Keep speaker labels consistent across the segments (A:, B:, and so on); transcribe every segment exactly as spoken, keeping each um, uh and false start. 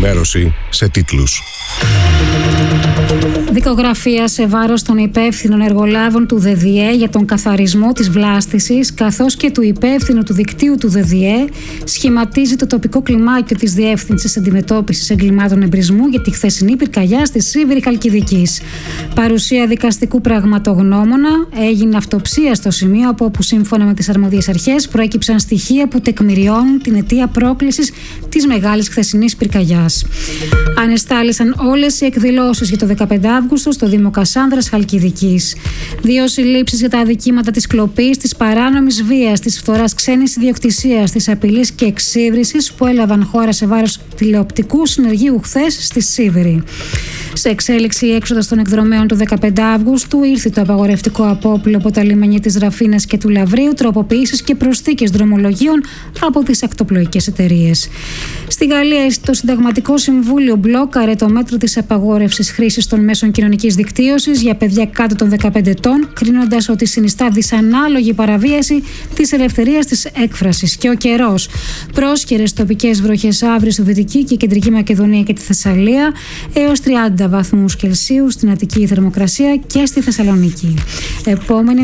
A: ενημέρωση σε τίτλους.
B: Δικογραφία σε βάρος των υπεύθυνων εργολάβων του ΔΔΕ για τον καθαρισμό της βλάστησης, καθώς και του υπεύθυνου του δικτύου του ΔΔΕ, σχηματίζει το τοπικό κλιμάκιο της Διεύθυνσης Αντιμετώπισης Εγκλημάτων Εμπρισμού για τη χθεσινή πυρκαγιά στη Σίβηρη Χαλκιδικής. Παρουσία δικαστικού πραγματογνώμονα, έγινε αυτοψία στο σημείο από όπου, σύμφωνα με τις αρμόδιες αρχές, προέκυψαν στοιχεία που τεκμηριώνουν την αιτία πρόκλησης της μεγάλης χθεσινής πυρκαγιάς. Ανεστάλησαν όλες οι εκδηλώσεις για το δεκαπέντε Αυγούστου στο Δήμο Κασάνδρας Χαλκιδικής. Δύο συλλήψεις για τα αδικήματα της κλοπής, της παράνομης βίας, της φθοράς ξένης ιδιοκτησίας, της απειλής και εξύβρισης που έλαβαν χώρα σε βάρος τηλεοπτικού συνεργείου χθες στη Σίβηρη. Σε εξέλιξη η έξοδος των εκδρομέων του δεκαπέντε Αυγούστου ήρθε το απαγορευτικό απόπλο από τα λιμανιά της Ραφίνας και του Λαβρίου, τροποποιήσεις και προσθήκες δρομολογίων από τις ακτοπλοϊκές εταιρείες. Στη Γαλλία, το Συνταγματικό Συμβούλιο μπλόκαρε το μέτρο της απαγόρευσης χρήσης των μέσων κοινωνικής δικτύωσης για παιδιά κάτω των δεκαπέντε ετών, κρίνοντας ότι συνιστά δυσανάλογη παραβίαση της ελευθερίας της έκφρασης. Και ο καιρός. Πρόσχερες τοπικές βροχές αύριο στη Δυτική και Κεντρική Μακεδονία και τη Θεσσαλία, έως τριάντα βαθμούς Κελσίου στην Αττική θερμοκρασία και στη Θεσσαλονίκη. Επόμενη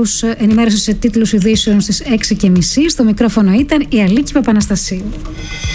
B: ενημέρωση σε τίτλους ειδήσεων στις έξι και μισή. Στο μικρόφωνο ήταν η Αλίκη Παπαναστασίου.